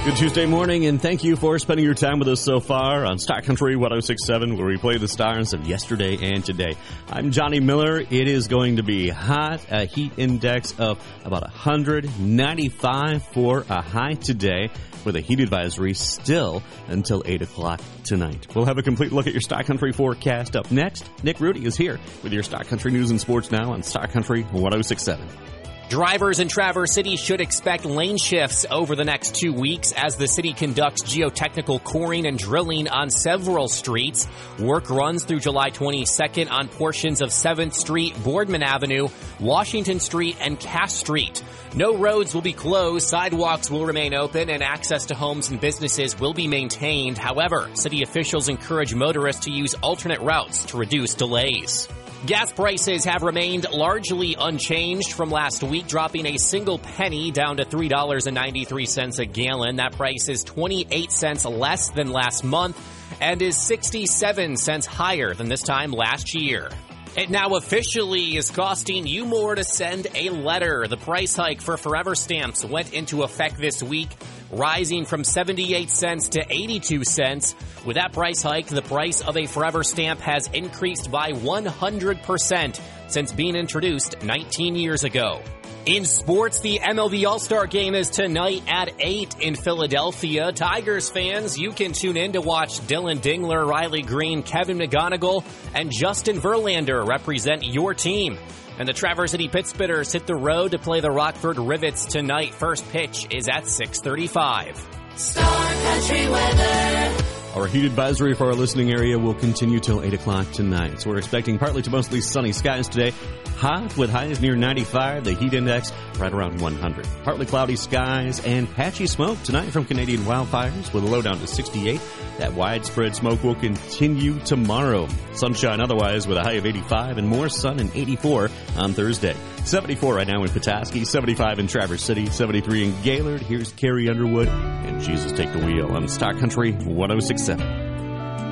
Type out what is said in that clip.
Good Tuesday morning, and thank you for spending your time with us so far on Star Country 106.7, where we play the stars of yesterday and today. I'm Johnny Miller. It is going to be hot, a heat index of about 195 for a high today, with a heat advisory still until 8 o'clock tonight. We'll have a complete look at your Star Country forecast up next. Nick Rudy is here with your Star Country news and sports now on Star Country 106.7. Drivers in Traverse City should expect lane shifts over the next 2 weeks as the city conducts geotechnical coring and drilling on several streets. Work runs through July 22nd on portions of 7th Street, Boardman Avenue, Washington Street, and Cass Street. No roads will be closed, sidewalks will remain open, and access to homes and businesses will be maintained. However, city officials encourage motorists to use alternate routes to reduce delays. Gas prices have remained largely unchanged from last week, dropping a single penny down to $3.93 a gallon. That price is 28 cents less than last month and is 67 cents higher than this time last year. It now officially is costing you more to send a letter. The price hike for Forever Stamps went into effect this week, rising from 78 cents to 82 cents. With that price hike, the price of a Forever Stamp has increased by 100% since being introduced 19 years ago. In sports, the MLB All-Star Game is tonight at 8 in Philadelphia. Tigers fans, you can tune in to watch Dylan Dingler, Riley Green, Kevin McGonigal, and Justin Verlander represent your team. And the Traverse City Pittsburghers hit the road to play the Rockford Rivets tonight. First pitch is at 6:35. Star Country weather. Our heat advisory for our listening area will continue till 8 o'clock tonight. So we're expecting partly to mostly sunny skies today. Hot with highs near 95, the heat index right around 100. Partly cloudy skies and patchy smoke tonight from Canadian wildfires with a low down to 68. That widespread smoke will continue tomorrow. Sunshine otherwise with a high of 85 and more sun and 84 on Thursday. 74 right now in Petoskey, 75 in Traverse City, 73 in Gaylord. Here's Carrie Underwood and Jesus Take the Wheel on Star Country 106.7.